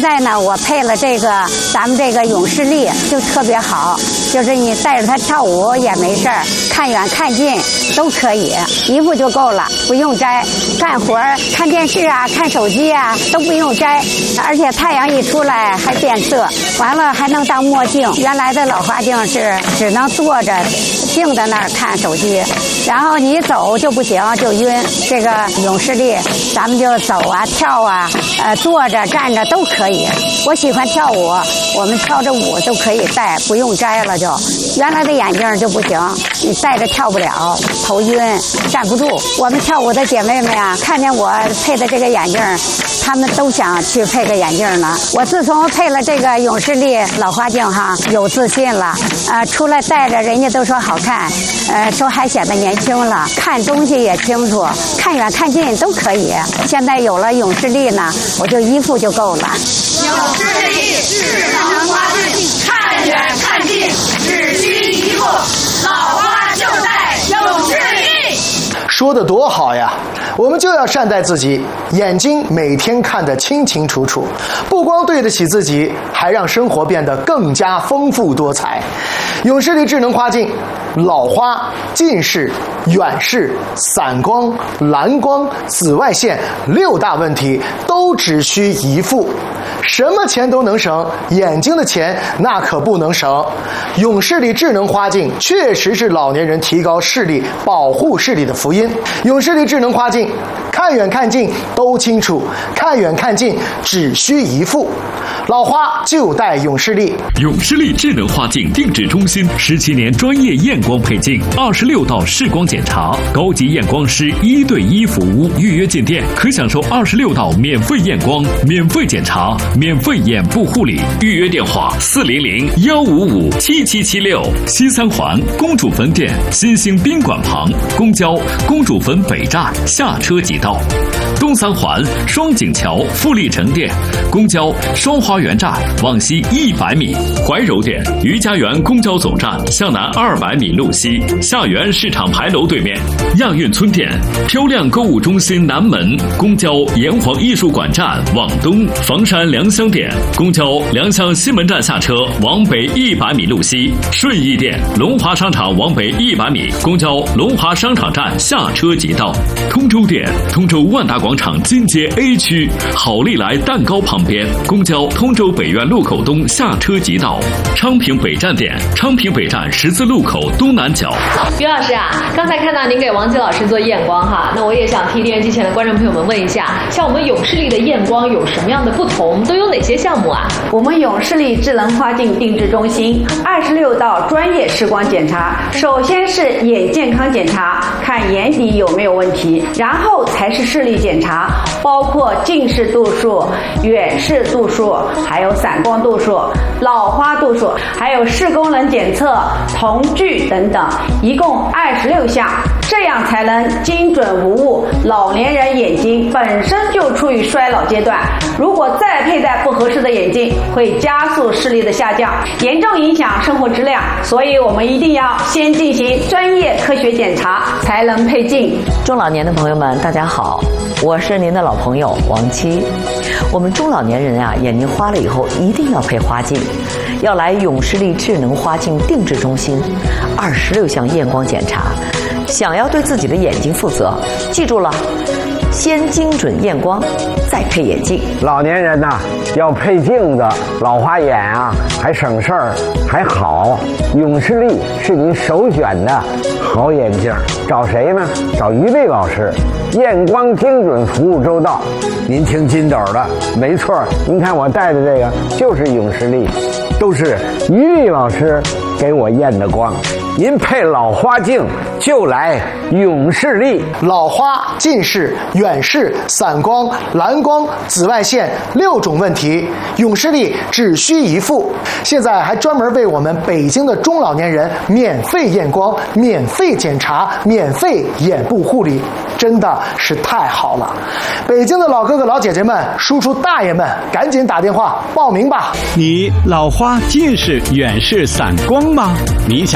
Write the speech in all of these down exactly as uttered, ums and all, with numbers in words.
在呢，我配了这个咱们这个勇士力，就特别好，就是你带着它跳舞也没事儿，看远看近都可以，一副就够了，不用摘。干活、看电视啊、看手机啊都不用摘，而且太阳一出来还变色，完了还能当墨镜。原来的老花镜是只能坐着静在那儿看手机，然后你走就不行，就晕。这个勇士力，咱们就走啊、跳啊，呃，坐着、站着都可以。我喜欢跳舞，我们跳着舞都可以戴，不用摘了就。原来的眼镜就不行，你戴着跳不了，头晕，站不住。我们跳舞的姐妹们呀，看见我配的这个眼镜，她们都想去配个眼镜呢。我自从配了这个勇士力老花镜哈，有自信了，呃，出来戴着人家都说好看，呃，说还显得年轻了，看东西也清楚，看远看近都可以。现在有了勇士力呢，我就一副就够了。 勇士力智能花镜，看远看近只需一副，老花就戴勇士力。 说得多好呀！我们就要善待自己，眼睛每天看得清清楚楚，不光对得起自己，还让生活变得更加丰富多彩。勇士力智能花镜，老花、近视、远视、散光、蓝光、紫外线六大问题都只需一副。什么钱都能省，眼睛的钱那可不能省。勇士力智能花镜确实是老年人提高视力、保护视力的福音。勇士力智能花镜，看远看近都清楚，看远看近只需一副。老花就戴勇士力。 勇士力智能花镜定制中心十七年专业验光配镜，二十六道视光检查，高级验光师一对一服务。预约进店可享受二十六道免费验光、免费检查、免费眼部护理。预约电话：四零零幺五五七七七六。西三环公主坟店新兴宾馆旁，公交公主坟北站下车即到。东三环双井桥富力城店，公交双花园站往西一百米。怀柔店余家园公交总站向南二百米路西，下园市场牌楼对面。亚运村店漂亮购物中心南门，公交炎黄艺术馆站往东。房山良乡店公交良乡西门站下车往北一百米路西。顺义店龙华商场往北一百米，公交龙华商场站下车即到。通州店通州万达广场金街 A 区好利来蛋糕旁边，公交通州北苑路口东下车即到。昌平北站店昌平北站十字路口东南角。 于老师啊，刚才看到您给王琦老师做验光哈，那我也想替电视机前的观众朋友们问一下，像我们勇士力的验光有什么样的不同，都有哪些项目啊？ 我们勇士力智能花镜定制中心二十六道专业视光检查，首先是眼健康检查，看眼底有没有问题，然后才是视力检查，包括近视度数、远视度数，还有散光度数、老花度数，还有视功能检测、瞳距等等，一共二十六项，这样才能精准无误。老年人眼睛本身就处于衰老阶段，如果再佩戴不合适的眼镜，会加速视力的下降，严重影响生活质量。所以我们一定要先进行专业科学检查，才能配镜。 中老年的朋友们，大家好，我是您的老朋友王琦。我们中老年人啊，眼睛花了以后一定要配花镜，要来勇士力智能花镜定制中心，二十六项验光检查。想要对自己的眼睛负责，记住了，先精准验光，再配眼镜。 老年人呐、啊，要配镜子，老花眼啊，还省事儿，还好。勇士力是您首选的好眼镜，找谁呢？找于丽老师，验光精准，服务周到。您听金斗的，没错，您看我戴的这个就是勇士力，都是于丽老师给我验的光。您配老花镜就来勇士力。 老花、近视、远视、散光、蓝光、紫外线六种问题，勇士力只需一副。现在还专门为我们北京的中老年人免费验光、免费检查、免费眼部护理，真的是太好了。北京的老哥哥老姐姐们、叔叔大爷们，赶紧打电话报名吧。 你老花、近视、远视、散光吗？你想快点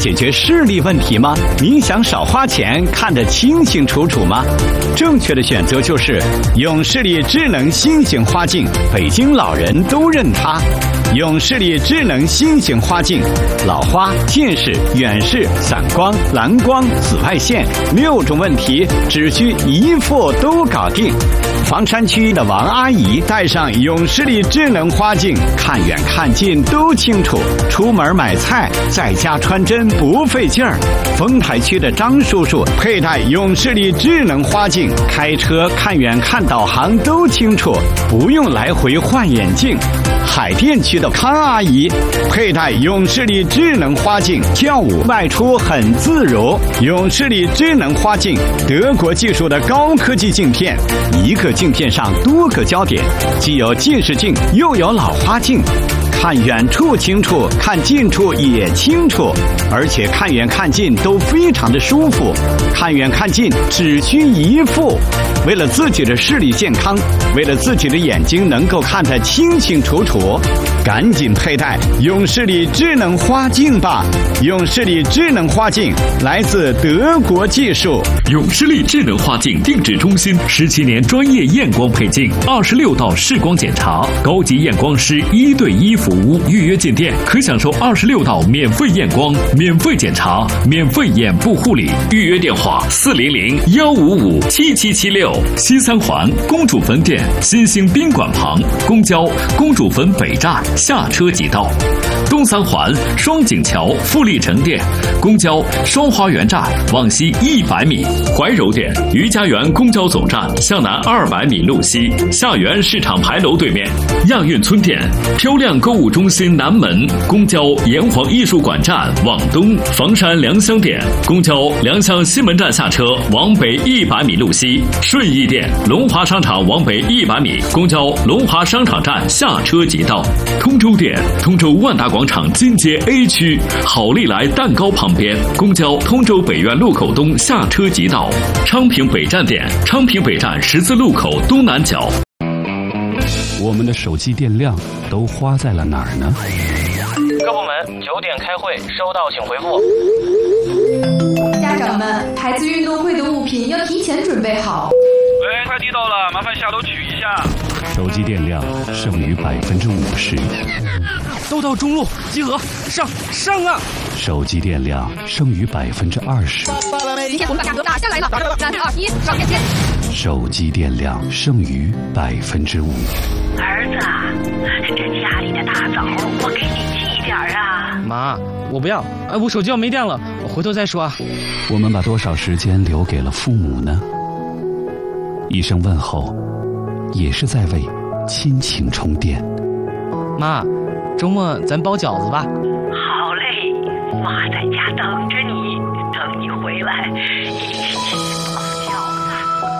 解决视力问题吗？您想少花钱，看得清清楚楚吗？正确的选择就是永视力智能新型花镜，北京老人都认它。永视力智能新型花镜，老花、近视、远视、散光、蓝光、紫外线六种问题，只需一副都搞定。房山区的王阿姨戴上永视力智能花镜，看远看近都清楚，出门买菜在家穿针不费劲儿。丰台区的张叔叔佩戴永视力智能花镜，开车看远看导航都清楚，不用来回换眼镜。海淀区的康阿姨佩戴永视力智能花镜，跳舞外出很自如。永视力智能花镜，德国技术的高科技镜片，一个镜片上多个焦点，既有近视镜又有老花镜，看远处清楚，看近处也清楚，而且看远看近都非常的舒服，看远看近只需一副。为了自己的视力健康，为了自己的眼睛能够看得清清楚楚，赶紧佩戴永视力智能花镜吧！永视力智能花镜来自德国技术。 永视力智能花镜定制中心十七年专业验光配镜，二十六道视光检查，高级验光师一对一服务。预约进店可享受二十六道免费验光、免费检查、免费眼部护理。预约电话：四零零幺五五七七七六。西三环公主坟店新兴宾馆旁，公交公主坟北站下车即到。东三环双井桥富力城店，公交双花园站往西一百米。怀柔店余家园公交总站向南二百米路西，下园市场牌楼对面。亚运村店漂亮购物中心南门，公交炎黄艺术馆站往东。房山良乡店公交良乡西门站下车往北一百米路西。顺义店龙华商场往北一百米，公交龙华商场站下车即到。通州店通州万达广场金街 A 区好利来蛋糕旁边，公交通州北苑路口东下车即到。昌平北站店昌平北站十字路口东南角。 我们的手机电量都花在了哪儿呢？ 各部门九点开会，收到请回复。 家长们，孩子运动会的物品要提前准备好。 喂，快递到了，麻烦下楼取一下。 手机电量剩余百分之五十。 都到中路集合，上上啊！ 手机电量剩余百分之二十。 今天我们把价格打下来了，三二一，上线线。 手机电量剩余百分之五。 儿子，这家里的大枣我给你寄点啊。 妈，我不要，哎，我手机要没电了，我回头再说啊。 我们把多少时间留给了父母呢？一声问候，也是在为亲情充电。 妈，周末咱包饺子吧。 好嘞，妈在家等着你，等你回来一起包饺子。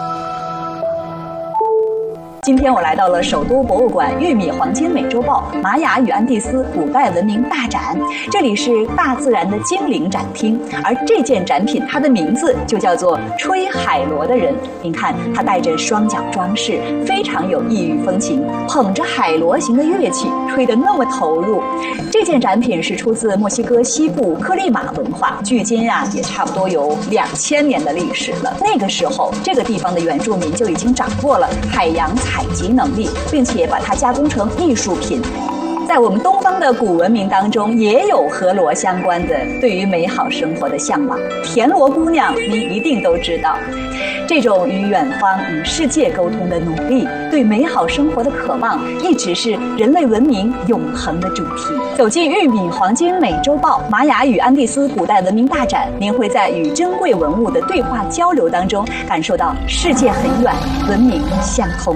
今天我来到了首都博物馆玉米黄金美洲豹玛雅与安第斯古代文明大展，这里是大自然的精灵展厅，而这件展品它的名字就叫做吹海螺的人。您看，他带着双脚装饰，非常有异域风情，捧着海螺形的乐器，吹得那么投入。这件展品是出自墨西哥西部科利马文化，距今啊也差不多有两千年的历史了。那个时候，这个地方的原住民就已经掌握了海洋采集能力，并且把它加工成艺术品。在我们东方的古文明当中，也有和螺相关的对于美好生活的向往。田螺姑娘，您一定都知道，这种与远方、与世界沟通的努力，对美好生活的渴望，一直是人类文明永恒的主题。走进玉米黄金美洲豹玛雅与安第斯古代文明大展，您会在与珍贵文物的对话交流当中，感受到世界很远，文明相通。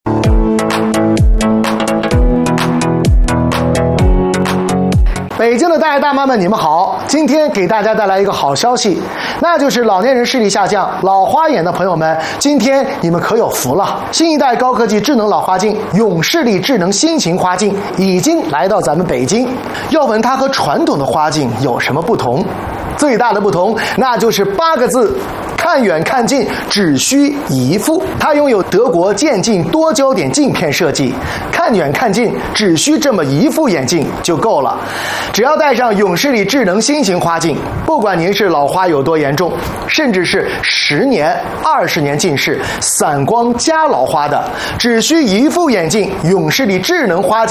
北京的大爷大妈们，你们好！今天给大家带来一个好消息，那就是老年人视力下降、老花眼的朋友们，今天你们可有福了！新一代高科技智能老花镜永视力智能新型花镜已经来到咱们北京。要问它和传统的花镜有什么不同？最大的不同，那就是八个字： 看远看近只需一副。它拥有德国渐进多焦点镜片设计，看远看近只需这么一副眼镜就够了。只要戴上永视力智能新型花镜，不管您是老花有多严重，甚至是十年、二十年近视、散光加老花的，只需一副眼镜永视力智能花镜